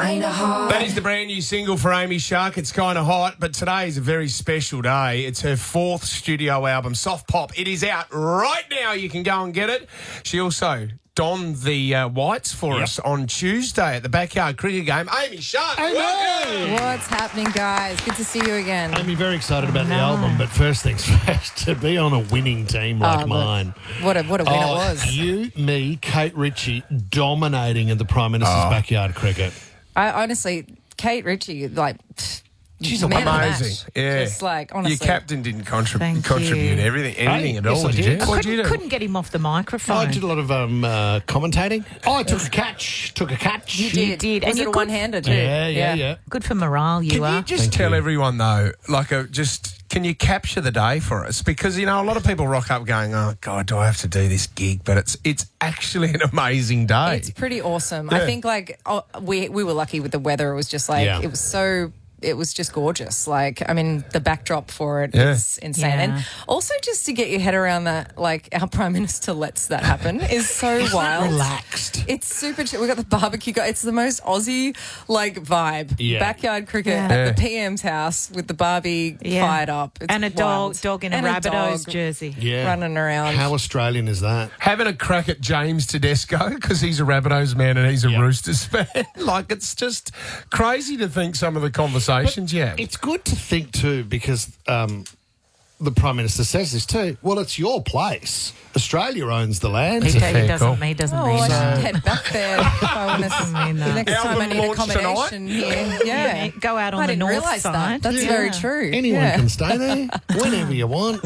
Kinda hot. That is the brand new single for Amy Shark. It's kind of hot, but today is a very special day. It's her fourth studio album, Soft Pop. It is out right now. You can go and get it. She also donned the whites for us on Tuesday at the Backyard Cricket game. Amy Shark, welcome. What's happening, guys? Good to see you again. Amy, very excited about the album, but first things first, to be on a winning team like mine. What a win it was. You, me, Kate Ritchie dominating in the Prime Minister's Backyard Cricket. I honestly, Kate Ritchie, She's man of the amazing. match. Yeah. Just honestly. Your captain didn't Thank contribute you. anything at all, Yes, I did did. you? What'd you do? Couldn't get him off the microphone. I did a lot of commentating. I took a catch. You did. And Was you're it a good- one-hander too? Yeah. Good for morale, you Can are. you just tell everyone, though, can you capture the day for us? Because, a lot of people rock up going, oh, God, do I have to do this gig? But it's actually an amazing day. It's pretty awesome. Yeah. I think we were lucky with the weather. It was just it was just gorgeous. The backdrop for it is insane. Yeah. And also just to get your head around that, our Prime Minister lets that happen is so wild. Relaxed. It's super chill. We've got the barbecue guy. It's the most Aussie vibe. Yeah. Backyard cricket Yeah. at the PM's house with the barbie fired up. It's and a wild. dog in a And Rabbitohs dog jersey. Yeah. running around. How Australian is that? Having a crack at James Tedesco because he's a Rabbitohs man and he's a Roosters fan. It's just crazy to think some of the conversations you have. It's good to think too, because the Prime Minister says this too. Well, it's your place. Australia owns the land. He fair call. doesn't mean I should head back there if I want to. mean that. The next time I Album need launch accommodation here. Yeah. Go out on I the didn't north realise side. that. That's very true. Anyone Yeah. can stay there whenever you want.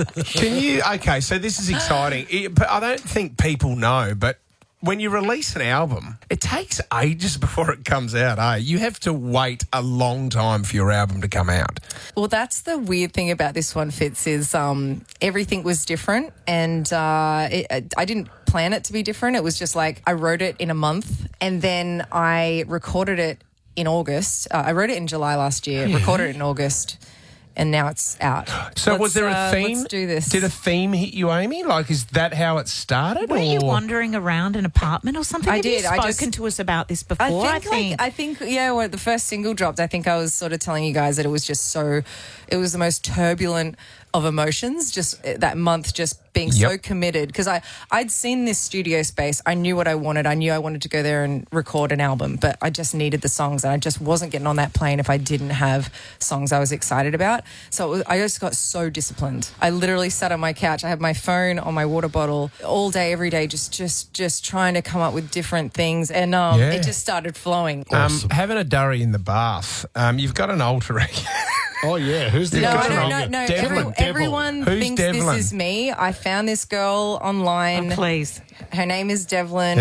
So this is exciting. But I don't think people know, but when you release an album, it takes ages before it comes out, eh? You have to wait a long time for your album to come out. Well, that's the weird thing about this one, Fitz, is everything was different, and I didn't plan it to be different. It was just I wrote it in a month, and then I recorded it in August. I wrote it in July last year, recorded it in August, and now it's out. So was there a theme? Let's do this. Did a theme hit you, Amy? Is that how it started? Were you or- wandering around an apartment or something? I Have did. you spoken to us about this before? I think, when the first single dropped, I think I was sort of telling you guys that it was it was the most turbulent of emotions, just that month, just being so committed. Because I'd seen this studio space. I knew what I wanted. I knew I wanted to go there and record an album, but I just needed the songs, and I just wasn't getting on that plane if I didn't have songs I was excited about. So I just got so disciplined. I literally sat on my couch. I had my phone on my water bottle all day, every day, just trying to come up with different things, and it just started flowing. Having a durry in the bath. You've got an alter ego. Oh, yeah. Who's the No, alter I ego? don't know. Devlin. Everyone Who's thinks Devlin? this is me. I found this girl online. Please. Her name is Devlin.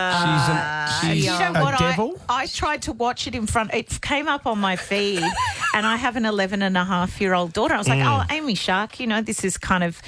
She's You know a what? devil. I tried to watch it in front. It came up on my feed, and I have an 11-and-a-half-year-old daughter. I was like, oh, Amy Shark, this is kind of,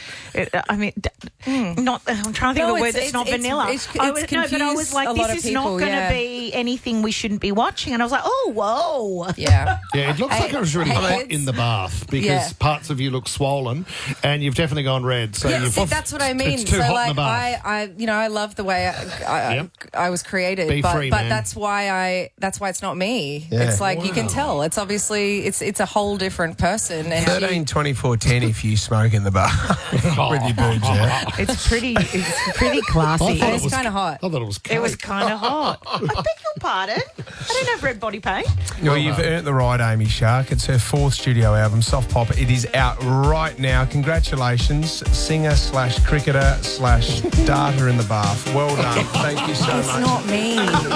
not, I'm trying to think No, of the word it's- that's not it's- vanilla. it's but I was confused like, a lot of this is not people, going to yeah. be anything we shouldn't be watching. And I was like, oh, whoa. Yeah. Yeah, it looks like it was really hey, hot kids. in the bath because Yeah. parts of you look swollen and you've definitely gone red. So Yeah, you've, see, that's what I mean. It's too so hot in the bath. I love the way I was created, Be but free, man. that's why it's not me. Yeah. It's you can tell. It's obviously it's a whole different person. And 13, 24, 10 if you smoke in the bath with your boobs out. It's pretty classy. thought it's kind of hot. I thought it was It was cake. kind of hot. I beg your pardon. I don't have red body paint. Well, you've earned the right, Amy Shark. It's her fourth studio album, Soft Pop. It is out right now. Congratulations, singer/cricketer/darter in the bath. Well done. Thank you so It's much. not me.